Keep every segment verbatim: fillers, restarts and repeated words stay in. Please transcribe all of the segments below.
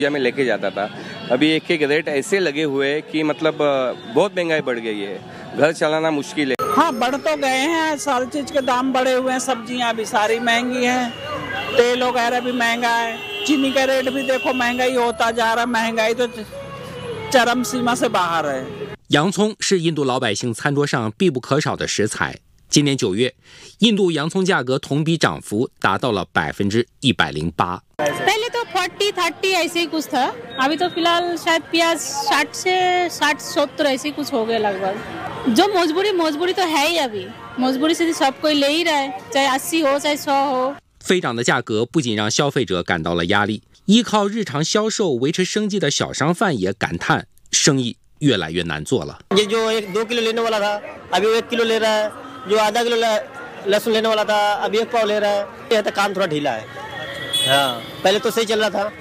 में लेके जाता था। अभी एक एक रेट ऐसे लगे हुए कि मतलब बहुत महंगाई बढ़ गई है, घर चलाना मुश्किल है। हाँ, बढ़ तो गए हैं, सारी चीज के दाम बढ़े हुए हैं, सब्जियां भी सारी महंगी हैं, तेल वगैरह भी महंगा है, चीनी का रेट भी देखो महंगाई होता जा रहा है, महंगाई तो चरम सीमा से बाहर है। 洋葱是印度老百姓餐桌上必不可少的食材。今年九月，印度洋葱价格同比涨幅达到了百分之一百零八。 पहले तो चालीस तीस ऐसे ही कुछ था, अभी तो फिलहाल शायद प्याज साठ से साठ सत्तर ऐसे ही कुछ हो गए लगभग। जो मजबूरी मजबूरी तो है ही, अभी मजबूरी से सब कोई ले ही रहा है, चाहे अस्सी हो चाहे सौ हो。 飞涨的价格不仅让消费者感到了压力，依靠日常销售维持生计的小商贩也感叹生意越来越难做了。 ये जो एक दो किलो लेने वाला था, अभी वो एक किलो ले रहा है, जो आधा किलो लहसुन लेने वाला था, अभी एक पाव ले रहा है। ये तो काम थोड़ा ढीला है, हाँ, पहले तो सही चल रहा था。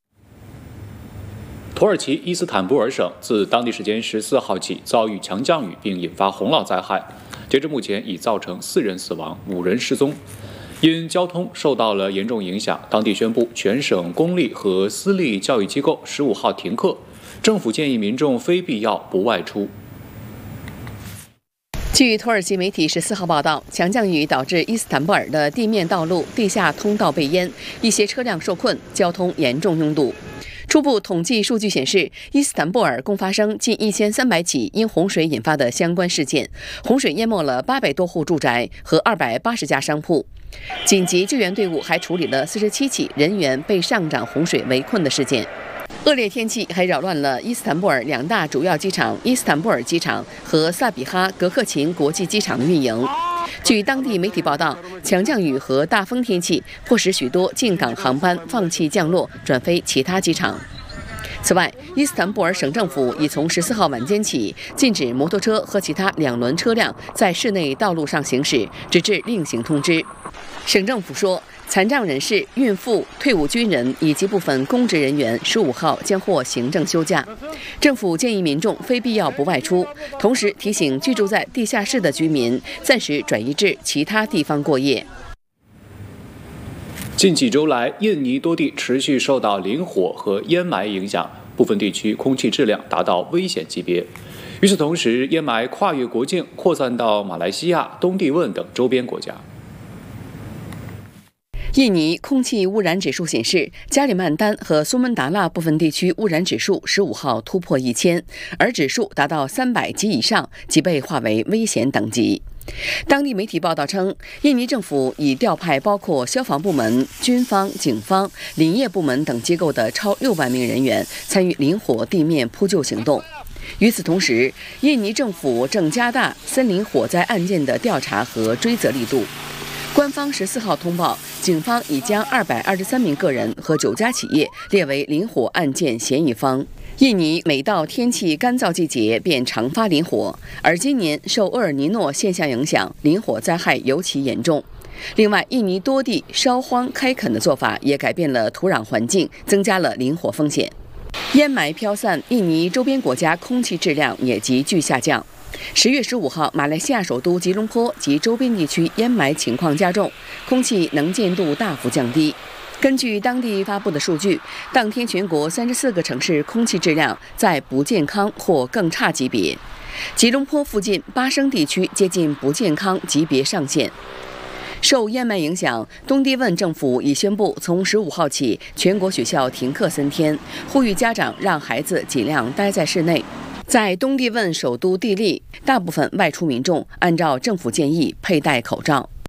土耳其伊斯坦布尔省自当地时间十四号起遭遇强降雨，并引发洪涝灾害。截至目前，已造成四人死亡，五人失踪。因交通受到了严重影响，当地宣布全省公立和私立教育机构十五号停课。政府建议民众非必要不外出。 据土耳其媒体十四号报道，强降雨导致伊斯坦布尔的地面道路、地下通道被淹，一些车辆受困，交通严重拥堵。初步统计数据显示，伊斯坦布尔共发生近一千三百起因洪水引发的相关事件，洪水淹没了八百多户住宅和二百八十家商铺。紧急救援队伍还处理了四十七起人员被上涨洪水围困的事件。恶劣天气还扰乱了伊斯坦布尔两大主要机场伊斯坦布尔机场和萨比哈格克琴国际机场的运营。据当地媒体报道，强降雨和大风天气迫使许多进港航班放弃降落，转飞其他机场。此外，伊斯坦布尔省政府已从十四号晚间起禁止摩托车和其他两轮车辆在市内道路上行驶，直至另行通知。省政府说，残障人士、孕妇、退伍军人以及部分公职人员十五号将获行政休假。政府建议民众非必要不外出，同时提醒居住在地下室的居民暂时转移至其他地方过夜。 近几周来，印尼多地持续受到林火和烟霾影响，部分地区空气质量达到危险级别。与此同时，烟霾跨越国境，扩散到马来西亚、东帝汶等周边国家。 印尼空气污染指数显示，加里曼丹和苏门答腊部分地区污染指数十五号突破一千，而指数达到三百级以上，即被划为危险等级。当地媒体报道称，印尼政府已调派包括消防部门、军方、警方、林业部门等机构的超六万名人员参与林火地面扑救行动。与此同时，印尼政府正加大森林火灾案件的调查和追责力度。官方十四号通报，警方已将二百二十三名个人和九家企业列为林火案件嫌疑方。印尼每到天气干燥季节便常发林火，而今年受厄尔尼诺现象影响，林火灾害尤其严重。另外，印尼多地烧荒开垦的做法也改变了土壤环境，增加了林火风险。烟霾飘散，印尼周边国家空气质量也急剧下降。十月十五号，马来西亚首都吉隆坡及周边地区烟霾情况加重，空气能见度大幅降低。根据当地发布的数据，当天全国三十四个城市空气质量在不健康或更差级别，吉隆坡附近巴生地区接近不健康级别上限。受烟霾影响，东帝汶政府已宣布从十五号起全国学校停课三天，呼吁家长让孩子尽量待在室内。在东帝汶首都帝力，大部分外出民众按照政府建议佩戴口罩。